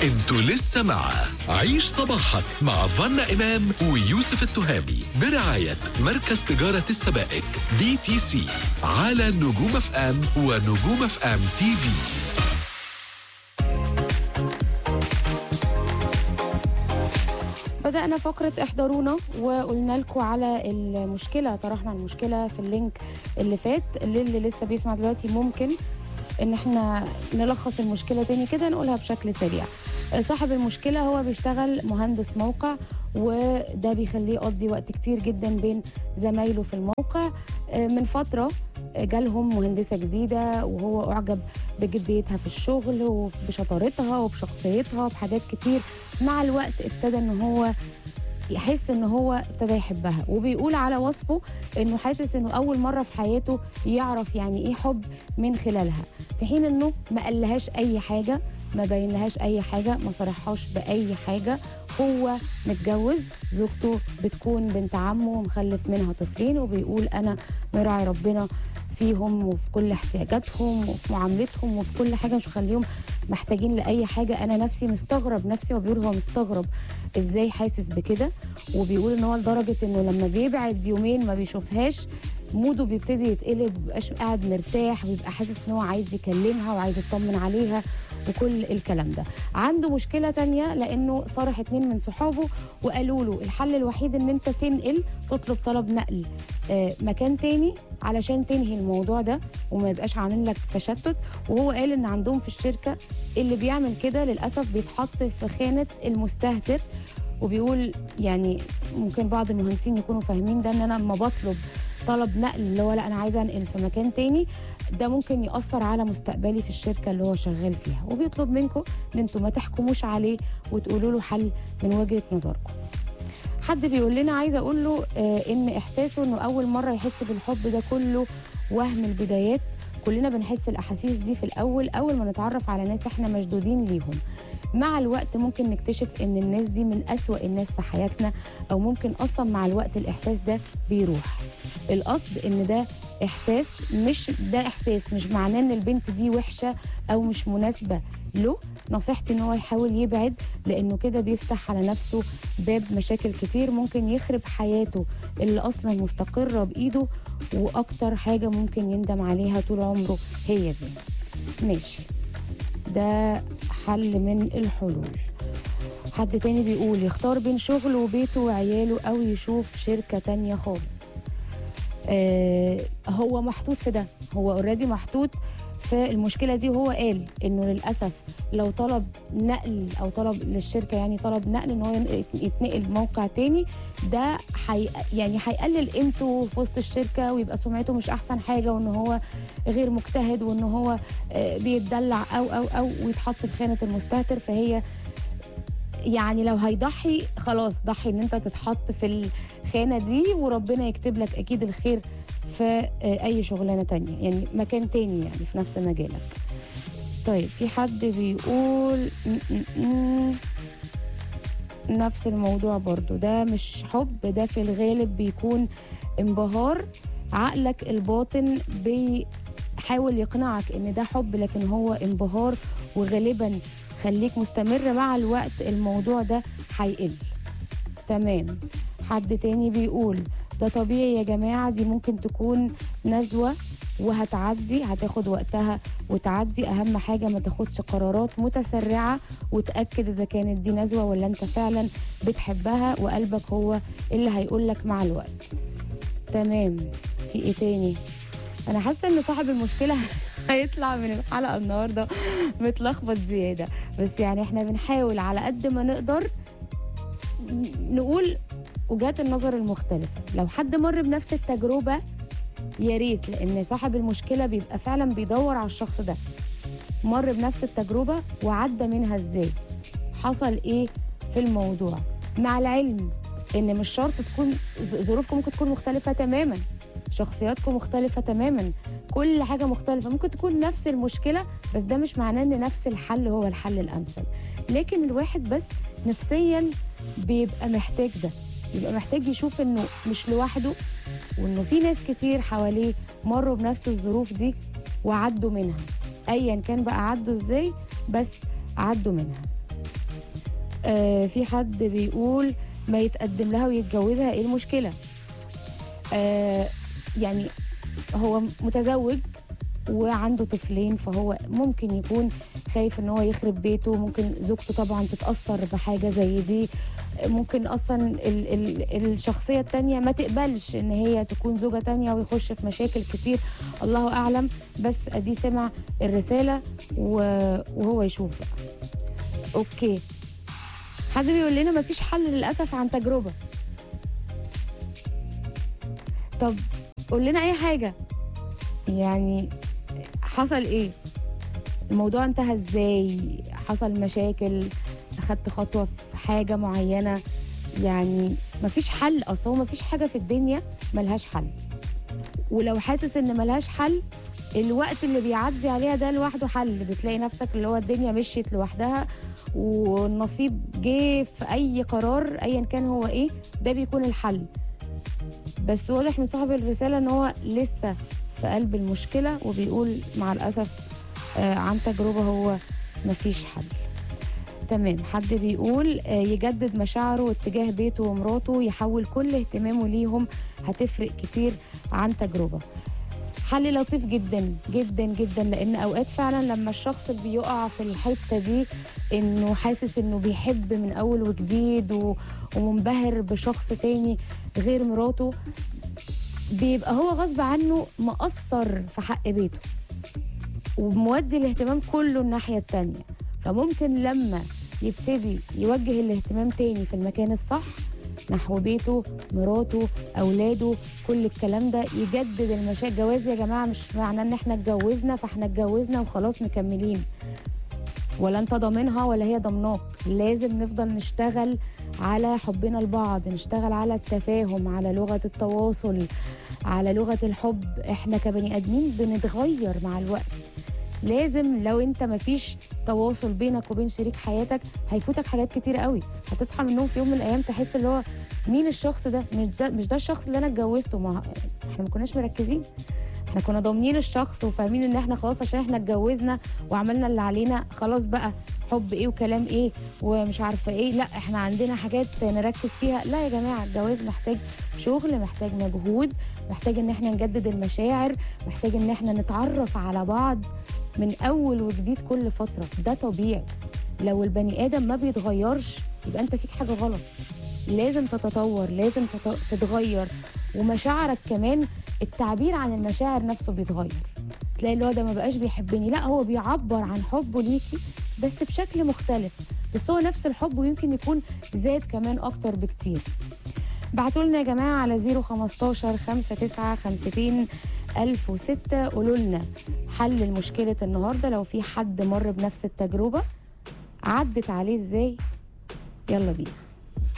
انتوا لسه مع عيش صباحك مع فانا إمام ويوسف التهامي برعاية مركز تجارة السبائك BTC على نجوم اف ام ونجوم اف ام تي في. بدأنا فقرة احضرونا وقلنا لكم على المشكلة، طرحنا المشكلة في اللينك اللي فات. اللي لسه بيسمع دلوقتي ممكن ان احنا نلخص المشكلة تاني كده نقولها بشكل سريع. صاحب المشكلة هو بيشتغل مهندس موقع، وده بيخليه يقضي وقت كتير جدا بين زمايله في الموقع. من فترة جالهم مهندسة جديدة وهو أعجب بجديتها في الشغل وبشطارتها وبشخصيتها وبحاجات كتير. مع الوقت ابتدى ان هو يحس ان هو ابتدى يحبها، وبيقول على وصفه انه حاسس انه اول مره في حياته يعرف يعني ايه حب من خلالها، في حين انه ما قالهاش اي حاجه، ما بينلهاش اي حاجه، ما صرحهاش باي حاجه. هو متجوز، زوجته بتكون بنت عمه ومخلف منها طفلين، وبيقول انا مراعي ربنا فيهم وفي كل احتياجاتهم وفي معاملتهم وفي كل حاجه، مش مخليهم محتاجين لاي حاجه. انا نفسي مستغرب نفسي، وبيقول هو مستغرب ازاي حاسس بكده. وبيقول ان هو لدرجه انه لما بيبعد يومين ما بيشوفهاش موده بيبتدي يتقلب، مبيبقاش قاعد مرتاح، ويبقى حاسس ان هو عايز يكلمها وعايز يطمن عليها وكل الكلام ده. عنده مشكله تانية لانه صارح 2 من صحابه وقالوا له الحل الوحيد ان انت تطلب طلب نقل مكان تاني علشان تنهي الموضوع ده وما يبقاش عامل لك تشتت. وهو قال ان عندهم في الشركه اللي بيعمل كده للاسف بيتحط في خانه المستهتر. وبيقول يعني ممكن بعض المهندسين يكونوا فاهمين ده، ان انا لما بطلب طلب نقل اللي هو لا انا عايزه انقل في مكان تاني، ده ممكن يأثر على مستقبلي في الشركه اللي هو شغال فيها. وبيطلب منكم ان انتم ما تحكموش عليه وتقولوا له حل من وجهه نظركم. حد بيقول لنا عايزه اقول له ان احساسه انه اول مره يحس بالحب ده كله وهم البدايات. كلنا بنحس الاحاسيس دي في الاول، اول ما نتعرف على ناس احنا مشدودين ليهم. مع الوقت ممكن نكتشف ان الناس دي من أسوأ الناس في حياتنا، او ممكن اصلا مع الوقت الاحساس ده بيروح. القصد ان ده احساس، مش معناه ان البنت دي وحشه او مش مناسبه له. نصيحتي ان هو يحاول يبعد، لانه كده بيفتح على نفسه باب مشاكل كتير ممكن يخرب حياته اللي اصلا مستقره بايده، واكتر حاجه ممكن يندم عليها طول عمره هي دي. ماشي، ده حل من الحلول. حد تاني بيقول يختار بين شغله وبيته وعياله او يشوف شركه تانيه خالص. هو محطوط في ده، هو اوريدي محطوط في المشكله دي. وهو قال انه للاسف لو طلب نقل او طلب للشركه، يعني طلب نقل ان هو يتنقل موقع تاني، ده يعني هيقلل قيمته في وسط الشركه، ويبقى سمعته مش احسن حاجه، وان هو غير مجتهد، وان هو بيتدلع او ويتحط في خانه المستهتر. فهي يعني لو هيضحي خلاص ضحي ان انت تتحط في الخانه دي، وربنا يكتب لك اكيد الخير في اي شغلانه تانية، يعني مكان تاني يعني في نفس مجالك. طيب في حد بيقول نفس الموضوع برضو، ده مش حب، ده في الغالب بيكون انبهار. عقلك الباطن بيحاول يقنعك ان ده حب، لكن هو انبهار، وغالبا خليك مستمر. مع الوقت الموضوع ده هيقل. تمام. حد تاني بيقول ده طبيعي يا جماعة، دي ممكن تكون نزوة وهتعدي، هتاخد وقتها وتعدي. أهم حاجة ما تاخدش قرارات متسرعة، وتأكد إذا كانت دي نزوة ولا أنت فعلا بتحبها، وقلبك هو اللي هيقولك مع الوقت. تمام. في إيه تاني؟ أنا حاسة إن صاحب المشكلة هيطلع من الحلقة النهاردة متلخبط زيادة، بس يعني احنا بنحاول على قد ما نقدر نقول وجهات النظر المختلفة. لو حد مر بنفس التجربة يا ريت، لأن صاحب المشكلة بيبقى فعلا بيدور على الشخص ده مر بنفس التجربة وعدى منها ازاي، حصل ايه في الموضوع. مع العلم ان مش شرط تكون ظروفكم، ممكن تكون مختلفة تماما، شخصياتكم مختلفة تماما، كل حاجة مختلفة. ممكن تكون نفس المشكلة، بس ده مش معناه ان نفس الحل هو الحل الأمثل. لكن الواحد بس نفسيا بيبقى محتاج ده، يبقى محتاج يشوف انه مش لوحده، وانه في ناس كتير حواليه مروا بنفس الظروف دي وعدوا منها، ايا كان بقى عدوا ازاي، بس عدوا منها. في حد بيقول ما يتقدم لها ويتجوزها، ايه المشكله؟ يعني هو متزوج وعنده طفلين، فهو ممكن يكون خايف ان هو يخرب بيته، ممكن زوجته طبعا تتأثر بحاجة زي دي، ممكن اصلا الشخصية التانية ما تقبلش ان هي تكون زوجة تانية ويخش في مشاكل كتير، الله اعلم. بس ادي سمع الرسالة وهو يشوف بقى. اوكي، حد بيقول لنا مفيش حل للأسف عن تجربة. طب قول لنا اي حاجة، يعني حصل ايه؟ الموضوع انتهى ازاي؟ حصل مشاكل؟ اخدت خطوة في حاجة معينة؟ يعني مفيش حل، اصلا مفيش حاجة في الدنيا ملهاش حل. ولو حاسس ان ملهاش حل، الوقت اللي بيعدي عليها ده لوحده حل. بتلاقي نفسك اللي هو الدنيا مشيت لوحدها والنصيب جه في اي قرار ايا كان هو ايه، ده بيكون الحل. بس واضح من صاحب الرسالة ان هو لسه في قلب المشكلة وبيقول مع الأسف عن تجربة هو مفيش حل. تمام. حد بيقول يجدد مشاعره اتجاه بيته ومراته، يحول كل اهتمامه ليهم، هتفرق كتير عن تجربة. حل لطيف جدا جدا جدا، لان اوقات فعلا لما الشخص بيقع في الحته دي انه حاسس انه بيحب من اول وجديد ومنبهر بشخص تاني غير مراته، بيبقى هو غصب عنه مقصر في حق بيته ومودي الاهتمام كله الناحيه التانيه. فممكن لما يبتدي يوجه الاهتمام تاني في المكان الصح نحو بيته، مراته، اولاده، كل الكلام ده يجدد المشاعر. جواز يا جماعه مش معناه ان احنا اتجوزنا فاحنا اتجوزنا وخلاص مكملين، ولا انت ضامنها ولا هي ضمناك. لازم نفضل نشتغل على حبنا لبعض، نشتغل على التفاهم، على لغه التواصل، على لغه الحب. احنا كبني ادمين بنتغير مع الوقت. لازم لو انت مفيش تواصل بينك وبين شريك حياتك هيفوتك حاجات كتير قوي. هتصحى من النوم في يوم من الايام تحس اللي هو مين الشخص ده؟ مش ده الشخص اللي انا اتجوزته. ما احنا ما كناش مركزين، احنا كنا ضامنين الشخص وفاهمين ان احنا خلاص عشان احنا اتجوزنا وعملنا اللي علينا خلاص بقى حب ايه وكلام ايه ومش عارفه ايه. لا، احنا عندنا حاجات نركز فيها. لا يا جماعه، الجواز محتاج شغل، محتاج مجهود، محتاج ان احنا نجدد المشاعر، محتاج ان احنا نتعرف على بعض من اول وجديد كل فتره. ده طبيعي. لو البني ادم ما بيتغيرش يبقى انت فيك حاجه غلط. لازم تتطور، لازم تتغير. ومشاعرك كمان، التعبير عن المشاعر نفسه بيتغير. تلاقي اللي هو ده ما بقاش بيحبني، لا هو بيعبر عن حبه ليكي بس بشكل مختلف، بس هو نفس الحب ويمكن يكون زاد كمان اكتر بكتير. بعتوا لنا يا جماعه على 015 59 52 1006 قولوا لنا حل المشكله النهارده. لو في حد مر بنفس التجربه عدت عليه ازاي؟ يلا بينا.